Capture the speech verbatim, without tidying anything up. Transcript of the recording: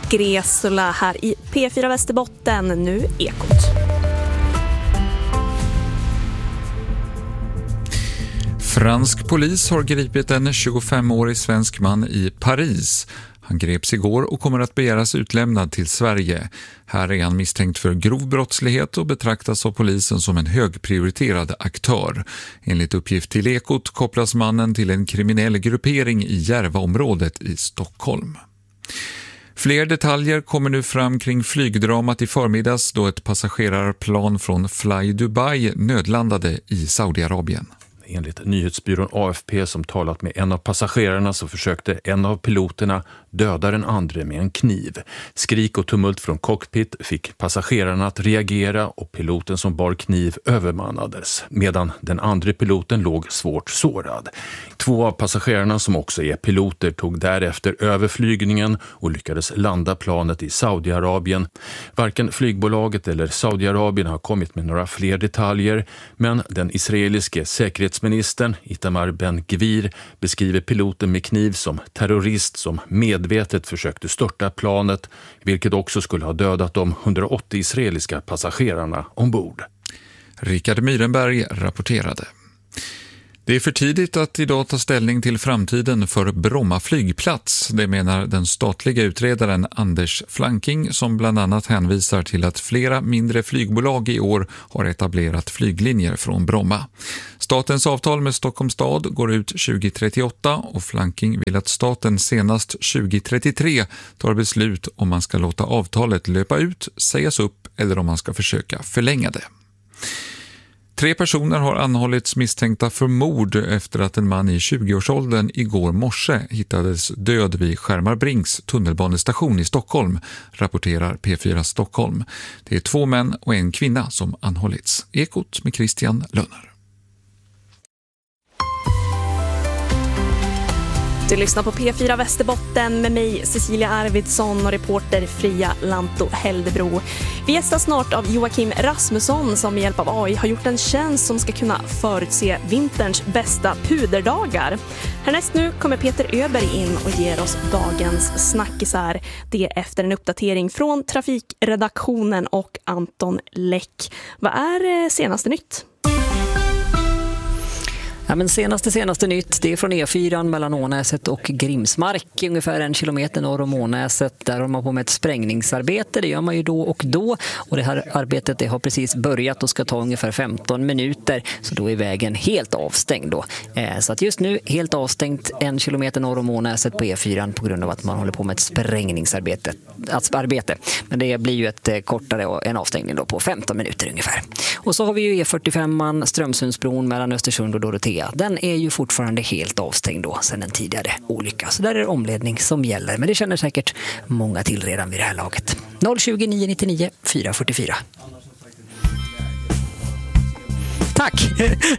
Gresula här i P fyra Västerbotten, nu Ekot. Fransk polis har gripit en tjugofemårig svensk man i Paris. Han greps igår och kommer att begäras utlämnad till Sverige. Här är han misstänkt för grov brottslighet och betraktas av polisen som en högprioriterad aktör. Enligt uppgift till Ekot kopplas mannen till en kriminell gruppering i Järvaområdet i Stockholm. Fler detaljer kommer nu fram kring flygdramat i förmiddags då ett passagerarplan från Fly Dubai nödlandade i Saudiarabien. Enligt nyhetsbyrån A F P som talat med en av passagerarna så försökte en av piloterna döda den andra med en kniv. Skrik och tumult från cockpit fick passagerarna att reagera och piloten som bar kniv övermannades medan den andra piloten låg svårt sårad. Två av passagerarna som också är piloter tog därefter över flygningen och lyckades landa planet i Saudiarabien. Varken flygbolaget eller Saudiarabien har kommit med några fler detaljer, men den israeliske säkerhetsministern Itamar Ben-Gvir beskriver piloten med kniv som terrorist som medvetet försökte störta planet, vilket också skulle ha dödat de hundraåttio israeliska passagerarna ombord. Rickard Myrenberg rapporterade. Det är för tidigt att idag ta ställning till framtiden för Bromma flygplats, det menar den statliga utredaren Anders Flanking som bland annat hänvisar till att flera mindre flygbolag i år har etablerat flyglinjer från Bromma. Statens avtal med Stockholms stad går ut tjugo trettioåtta och Flanking vill att staten senast tjugo trettiotre tar beslut om man ska låta avtalet löpa ut, sägas upp eller om man ska försöka förlänga det. Tre personer har anhållits misstänkta för mord efter att en man i tjugoårsåldern igår morse hittades död vid Skärmarbrings tunnelbanestation i Stockholm, rapporterar P fyra Stockholm. Det är två män och en kvinna som anhållits. Ekot med Christian Lönner. Du lyssnar på P fyra Västerbotten med mig Cecilia Arvidsson och reporter Fria Lanto Heldebro. Vi gästas snart av Joakim Rasmusson som med hjälp av A I har gjort en tjänst som ska kunna förutse vinterns bästa puderdagar. Härnäst nu kommer Peter Öberg in och ger oss dagens snackisar. Det är efter en uppdatering från trafikredaktionen och Anton Läck. Vad är senaste nytt? Ja, men senaste senaste nytt, det är från E fyra mellan Ånäset och Grimsmark, ungefär en kilometer norr om Ånäset. Där har man på med ett sprängningsarbete, det gör man ju då och då. Och det här arbetet det har precis börjat och ska ta ungefär femton minuter, så då är vägen helt avstängd då. Eh, så att just nu helt avstängt en kilometer norr om Ånäset på E fyra på grund av att man håller på med ett sprängningsarbete. Arbete. Men det blir ju ett eh, kortare en avstängning då på femton minuter ungefär. Och så har vi ju E fyrtiofem Strömsundsbron mellan Östersund och Dorotea. Den är ju fortfarande helt avstängd då sedan en tidigare olycka. Så där är det omledning som gäller. Men det känner säkert många till redan vid det här laget. noll tjugo nio nittionio fyra fyrtiofyra. Tack!